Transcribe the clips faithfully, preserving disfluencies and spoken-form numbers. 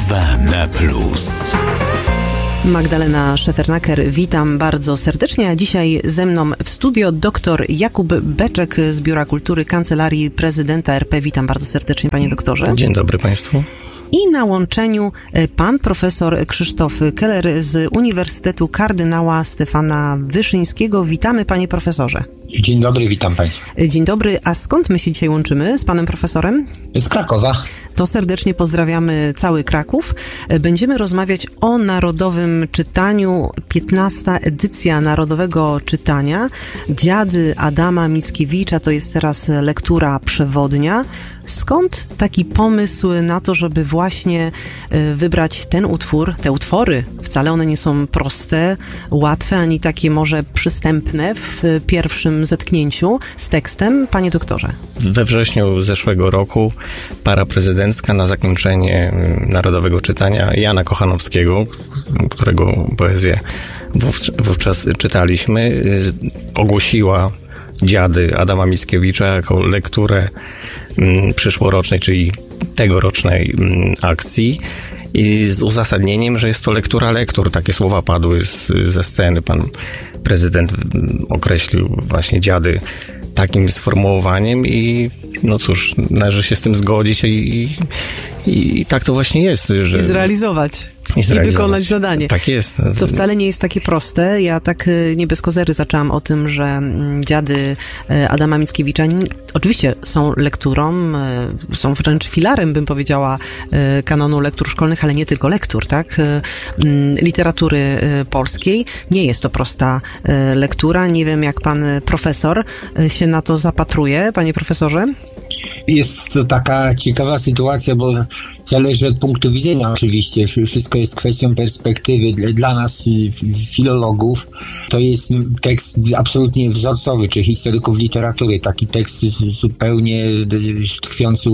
Słowa na plus. Magdalena Szefernaker, witam bardzo serdecznie, a dzisiaj ze mną w studio dr Jakub Beczek z Biura Kultury Kancelarii Prezydenta R P. Witam bardzo serdecznie, panie doktorze. Dzień dobry państwu. I na łączeniu pan profesor Krzysztof Keller z Uniwersytetu Kardynała Stefana Wyszyńskiego. Witamy, panie profesorze. Dzień dobry, witam państwa. Dzień dobry, a skąd my się dzisiaj łączymy z panem profesorem? Z Krakowa. To serdecznie pozdrawiamy cały Kraków. Będziemy rozmawiać o Narodowym Czytaniu. piętnasta edycja Narodowego Czytania. Dziady Adama Mickiewicza to jest teraz lektura przewodnia. Skąd taki pomysł na to, żeby właśnie wybrać ten utwór, te utwory? Wcale one nie są proste, łatwe, ani takie może przystępne w pierwszym zetknięciu z tekstem. Panie doktorze. We wrześniu zeszłego roku para prezydencka na zakończenie Narodowego Czytania Jana Kochanowskiego, którego poezję wówczas czytaliśmy, ogłosiła Dziady Adama Mickiewicza jako lekturę przyszłorocznej, czyli tegorocznej akcji i z uzasadnieniem, że jest to lektura lektur. Takie słowa padły z, ze sceny. Pan prezydent określił właśnie Dziady takim sformułowaniem i no cóż, należy się z tym zgodzić i, i, i tak to właśnie jest. Że... I zrealizować. I, I wykonać zadanie. Tak jest. Co wcale nie jest takie proste. Ja tak nie bez kozery zaczęłam o tym, że Dziady Adama Mickiewicza oczywiście są lekturą, są wręcz filarem, bym powiedziała, kanonu lektur szkolnych, ale nie tylko lektur, tak? Literatury polskiej. Nie jest to prosta lektura. Nie wiem, jak pan profesor się na to zapatruje, panie profesorze? Jest to taka ciekawa sytuacja, bo zależy od punktu widzenia oczywiście. Wszystko jest kwestią perspektywy. Dla nas, filologów, to jest tekst absolutnie wzorcowy, czy historyków literatury. Taki tekst zupełnie tkwiący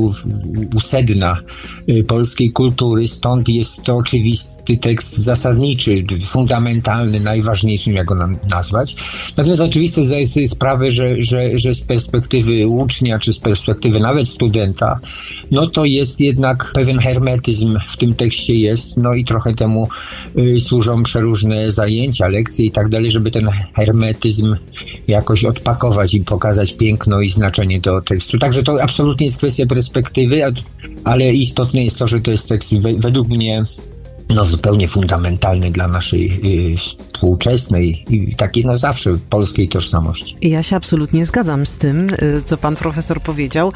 u sedna polskiej kultury. Stąd jest to oczywisty tekst zasadniczy, fundamentalny, najważniejszym, jak go nazwać. Natomiast oczywiście zdaję sobie sprawę, że, że, że z perspektywy ucznia, czy z perspektywy nawet studenta, no to jest jednak pewien hermetyzm w tym tekście jest, no i trochę temu y, służą przeróżne zajęcia, lekcje i tak dalej, żeby ten hermetyzm jakoś odpakować i pokazać piękno i znaczenie tego tekstu. Także to absolutnie jest kwestia perspektywy, ale istotne jest to, że to jest tekst we, według mnie no zupełnie fundamentalny dla naszej y, współczesnej i takiej no zawsze polskiej tożsamości. Ja się absolutnie zgadzam z tym, co pan profesor powiedział.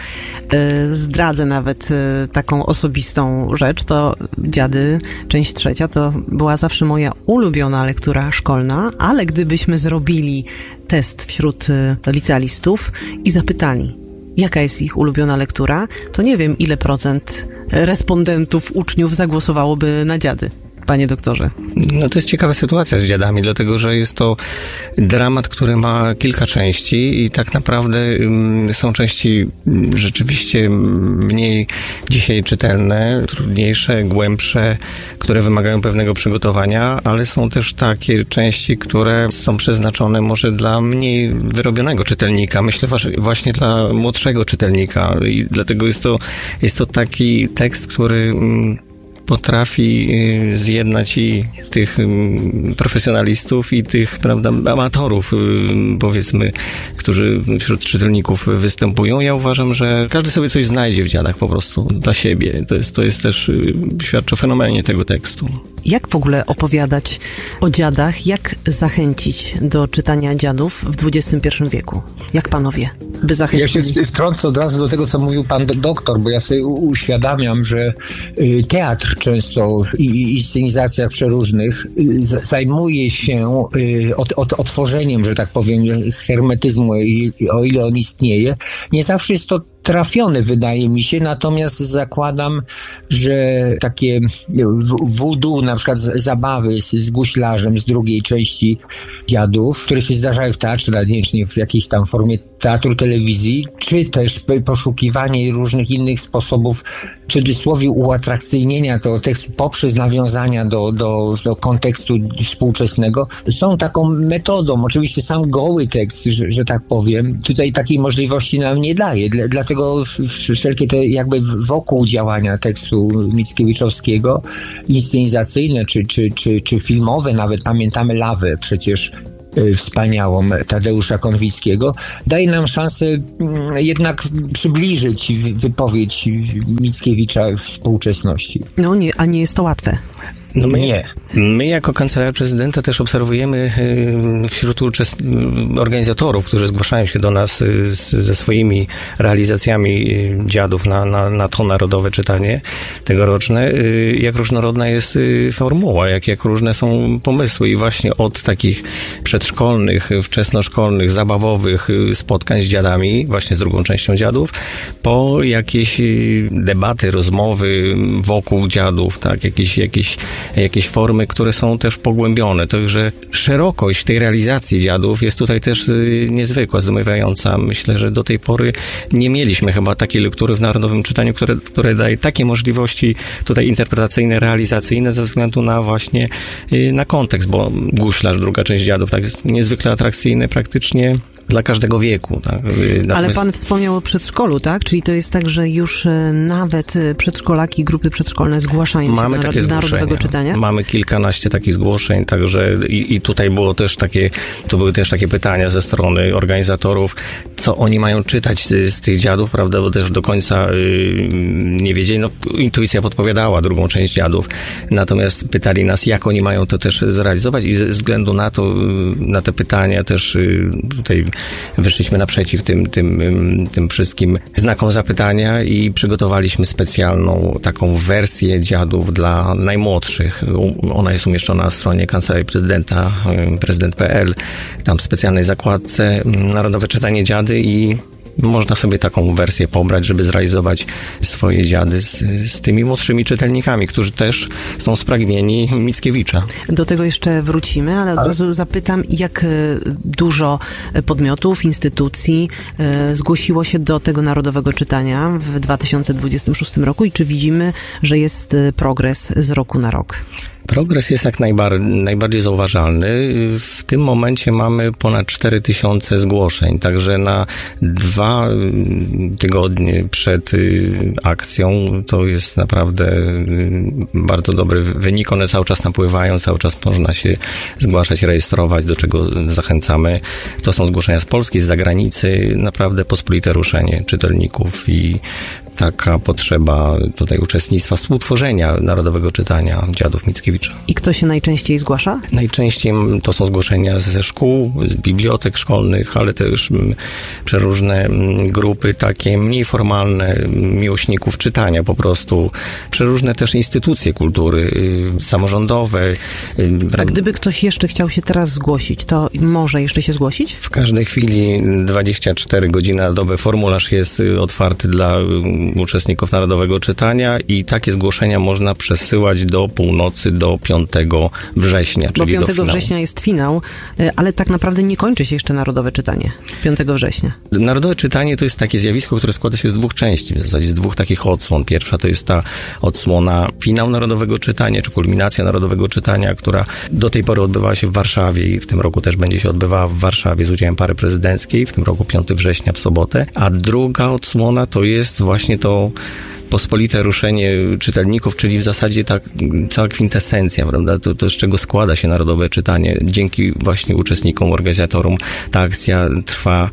Zdradzę nawet taką osobistą rzecz. To Dziady, część trzecia, to była zawsze moja ulubiona lektura szkolna, ale gdybyśmy zrobili test wśród licealistów i zapytali, jaka jest ich ulubiona lektura, to nie wiem, ile procent respondentów, uczniów zagłosowałoby na Dziady, panie doktorze. No to jest ciekawa sytuacja z Dziadami, dlatego że jest to dramat, który ma kilka części i tak naprawdę um, są części rzeczywiście mniej dzisiaj czytelne, trudniejsze, głębsze, które wymagają pewnego przygotowania, ale są też takie części, które są przeznaczone może dla mniej wyrobionego czytelnika. Myślę właśnie dla młodszego czytelnika i dlatego jest to, jest to taki tekst, który um, potrafi zjednać i tych profesjonalistów i tych, prawda, amatorów, powiedzmy, którzy wśród czytelników występują. Ja uważam, że każdy sobie coś znajdzie w Dziadach po prostu dla siebie. To jest, to jest też, świadczy o fenomenie tego tekstu. Jak w ogóle opowiadać o Dziadach? Jak zachęcić do czytania Dziadów w dwudziestym pierwszym wieku? Jak panowie, by zachęcić? Ja się wtrącę od razu do tego, co mówił pan doktor, bo ja sobie uświadamiam, że teatr często i inscenizacjach przeróżnych zajmuje się od, od, otworzeniem, że tak powiem, hermetyzmu, o ile on istnieje. Nie zawsze jest to trafione, wydaje mi się, natomiast zakładam, że takie voodoo, na przykład zabawy z, z guślarzem z drugiej części Dziadów, które się zdarzały w teatrze, niekoniecznie w jakiejś tam formie teatru, telewizji, czy też poszukiwanie różnych innych sposobów, w cudzysłowie, uatrakcyjnienia tego tekstu poprzez nawiązania do, do, do kontekstu współczesnego, są taką metodą. Oczywiście sam goły tekst, że, że tak powiem, tutaj takiej możliwości nam nie daje, dlatego dlatego wszelkie te jakby wokół działania tekstu Mickiewiczowskiego, inscenizacyjne czy, czy, czy, czy filmowe, nawet pamiętamy Lawę przecież wspaniałą Tadeusza Konwickiego, daje nam szansę jednak przybliżyć wypowiedź Mickiewicza współczesności. No nie, a nie jest to łatwe. No my, nie. My jako Kancelaria Prezydenta też obserwujemy wśród uczest- organizatorów, którzy zgłaszają się do nas z, ze swoimi realizacjami dziadów na, na, na to narodowe czytanie tegoroczne, jak różnorodna jest formuła, jak, jak różne są pomysły i właśnie od takich przedszkolnych, wczesnoszkolnych, zabawowych spotkań z dziadami, właśnie z drugą częścią dziadów, po jakieś debaty, rozmowy wokół dziadów, tak, jakieś, jakieś jakieś formy, które są też pogłębione. Także szerokość tej realizacji dziadów jest tutaj też niezwykła, zdumiewająca. Myślę, że do tej pory nie mieliśmy chyba takiej lektury w Narodowym Czytaniu, które, które daje takie możliwości tutaj interpretacyjne, realizacyjne ze względu na właśnie na kontekst, bo Guślarz, druga część dziadów, tak, jest niezwykle atrakcyjny praktycznie dla każdego wieku. Tak? Natomiast... Ale pan wspomniał o przedszkolu, tak? Czyli to jest tak, że już nawet przedszkolaki, grupy przedszkolne zgłaszają Mamy się takie do Narodowego Czytania? Mamy kilkanaście takich zgłoszeń, także i, i tutaj było też takie, to były też takie pytania ze strony organizatorów, co oni mają czytać z, z tych dziadów, prawda, bo też do końca y, nie wiedzieli, no intuicja podpowiadała drugą część dziadów, natomiast pytali nas, jak oni mają to też zrealizować i ze względu na to, na te pytania też y, tutaj wyszliśmy naprzeciw tym, tym, tym wszystkim znakom zapytania i przygotowaliśmy specjalną taką wersję dziadów dla najmłodszych. Ona jest umieszczona na stronie Kancelarii Prezydenta, prezydent kropka p l. Tam w specjalnej zakładce Narodowe Czytanie Dziady i można sobie taką wersję pobrać, żeby zrealizować swoje dziady z, z tymi młodszymi czytelnikami, którzy też są spragnieni Mickiewicza. Do tego jeszcze wrócimy, ale od razu zapytam, jak dużo podmiotów, instytucji zgłosiło się do tego Narodowego Czytania w dwa tysiące dwudziestym szóstym roku i czy widzimy, że jest progres z roku na rok? Progres jest jak najbar- najbardziej zauważalny. W tym momencie mamy ponad cztery tysiące zgłoszeń, także na dwa tygodnie przed akcją to jest naprawdę bardzo dobry wynik. One cały czas napływają, cały czas można się zgłaszać, rejestrować, do czego zachęcamy. To są zgłoszenia z Polski, z zagranicy, naprawdę pospolite ruszenie czytelników i taka potrzeba tutaj uczestnictwa, współtworzenia Narodowego Czytania dziadów Mickiewicza. I kto się najczęściej zgłasza? Najczęściej to są zgłoszenia ze szkół, z bibliotek szkolnych, ale też przeróżne grupy takie mniej formalne, miłośników czytania po prostu, przeróżne też instytucje kultury, samorządowe. A gdyby ktoś jeszcze chciał się teraz zgłosić, to może jeszcze się zgłosić? W każdej chwili dwadzieścia cztery godziny na dobę formularz jest otwarty dla uczestników Narodowego Czytania i takie zgłoszenia można przesyłać do północy, do piątego września, czyli Bo piątego do finału. września jest finał, ale tak naprawdę nie kończy się jeszcze Narodowe Czytanie. piątego września. Narodowe Czytanie to jest takie zjawisko, które składa się z dwóch części, w zasadzie z dwóch takich odsłon. Pierwsza to jest ta odsłona finał Narodowego Czytania, czy kulminacja Narodowego Czytania, która do tej pory odbywała się w Warszawie i w tym roku też będzie się odbywała w Warszawie z udziałem pary prezydenckiej, w tym roku piątego września w sobotę. A druga odsłona to jest właśnie to pospolite ruszenie czytelników, czyli w zasadzie tak cała kwintesencja, prawda? To, to z czego składa się Narodowe Czytanie. Dzięki właśnie uczestnikom, organizatorom ta akcja trwa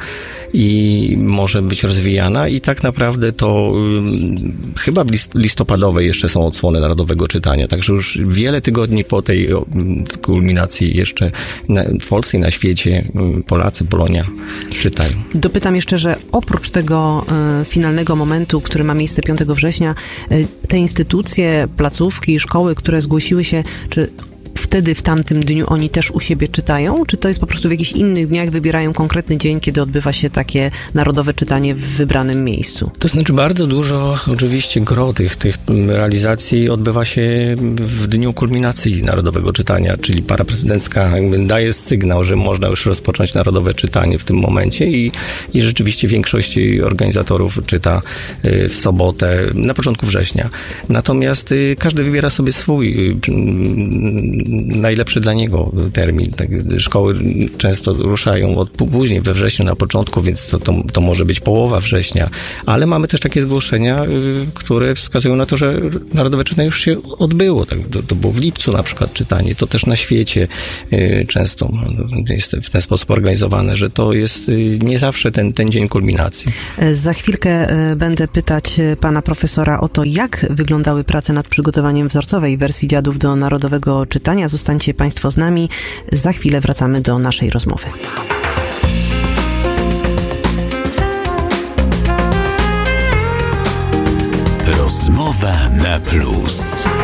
i może być rozwijana i tak naprawdę to um, chyba listopadowe jeszcze są odsłony Narodowego Czytania, także już wiele tygodni po tej um, kulminacji jeszcze na, w Polsce i na świecie um, Polacy, Polonia czytają. Dopytam jeszcze, że oprócz tego y, finalnego momentu, który ma miejsce piątego września, y, te instytucje, placówki, szkoły, które zgłosiły się, czy wtedy, w tamtym dniu oni też u siebie czytają? Czy to jest po prostu w jakichś innych dniach wybierają konkretny dzień, kiedy odbywa się takie narodowe czytanie w wybranym miejscu? To znaczy bardzo dużo oczywiście gro tych, tych realizacji odbywa się w dniu kulminacji Narodowego Czytania, czyli para prezydencka jakby daje sygnał, że można już rozpocząć Narodowe Czytanie w tym momencie i, i rzeczywiście większość organizatorów czyta w sobotę, na początku września. Natomiast każdy wybiera sobie swój najlepszy dla niego termin. Tak, szkoły często ruszają od później, we wrześniu na początku, więc to, to, to może być połowa września, ale mamy też takie zgłoszenia, które wskazują na to, że Narodowe Czytanie już się odbyło. Tak, to, to było w lipcu na przykład czytanie, to też na świecie często jest w ten sposób organizowane, że to jest nie zawsze ten, ten dzień kulminacji. Za chwilkę będę pytać pana profesora o to, jak wyglądały prace nad przygotowaniem wzorcowej wersji Dziadów do Narodowego Czytania. Zostańcie państwo z nami. Za chwilę wracamy do naszej rozmowy. Rozmowa na plus.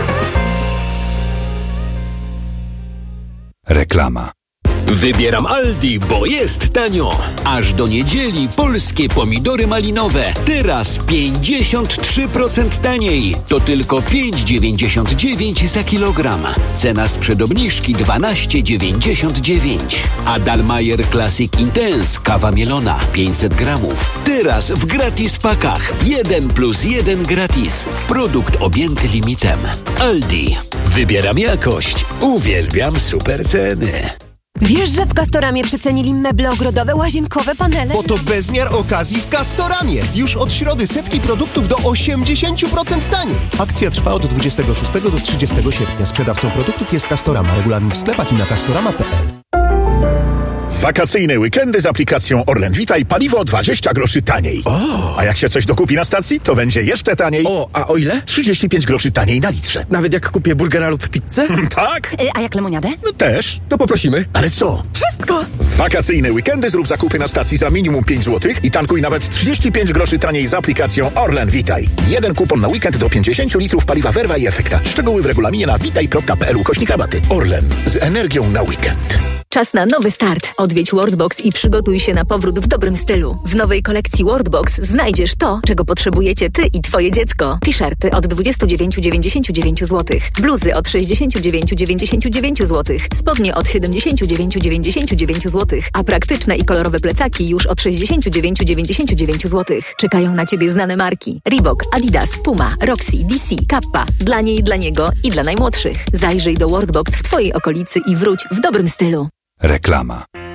Reklama. Wybieram Aldi, bo jest tanio. Aż do niedzieli polskie pomidory malinowe. Teraz pięćdziesiąt trzy procent taniej. To tylko pięć dziewięćdziesiąt dziewięć za kilogram. Cena sprzed obniżki dwanaście dziewięćdziesiąt dziewięć. A Dalmayer Classic Intense kawa mielona pięćset gramów. Teraz w gratis pakach. jeden plus jeden gratis. Produkt objęty limitem. Aldi. Wybieram jakość. Uwielbiam super ceny. Wiesz, że w Castoramie przecenili meble ogrodowe, łazienkowe, panele? Bo to bezmiar okazji w Castoramie. Już od środy setki produktów do osiemdziesiąt procent taniej. Akcja trwa od dwudziestego szóstego do trzydziestego sierpnia. Sprzedawcą produktów jest Castorama. Regulamin w sklepach i na castorama kropka p l. Wakacyjne weekendy z aplikacją Orlen Witaj, paliwo dwadzieścia groszy taniej. O. A jak się coś dokupi na stacji, to będzie jeszcze taniej. O, a o ile? trzydzieści pięć groszy taniej na litrze. Nawet jak kupię burgera lub pizzę? Tak? Y, a jak lemoniadę? No też. To poprosimy. Ale co? Wszystko! W wakacyjne weekendy zrób zakupy na stacji za minimum pięć złotych i tankuj nawet trzydzieści pięć groszy taniej z aplikacją Orlen Witaj. Jeden kupon na weekend do pięćdziesiąt litrów paliwa Verva i Efekta. Szczegóły w regulaminie na witaj kropka p l ukośnik rabaty. Orlen. Z energią na weekend. Czas na nowy start. Odwiedź Worldbox i przygotuj się na powrót w dobrym stylu. W nowej kolekcji Worldbox znajdziesz to, czego potrzebujecie ty i twoje dziecko. T-shirty od dwadzieścia dziewięć dziewięćdziesiąt dziewięć złotych. Bluzy od sześćdziesiąt dziewięć dziewięćdziesiąt dziewięć złotych. Spodnie od siedemdziesiąt dziewięć dziewięćdziesiąt dziewięć złotych. A praktyczne i kolorowe plecaki już od sześćdziesiąt dziewięć dziewięćdziesiąt dziewięć złotych. Czekają na ciebie znane marki. Reebok, Adidas, Puma, Roxy, D C, Kappa. Dla niej, dla niego i dla najmłodszych. Zajrzyj do Worldbox w twojej okolicy i wróć w dobrym stylu. Reklama.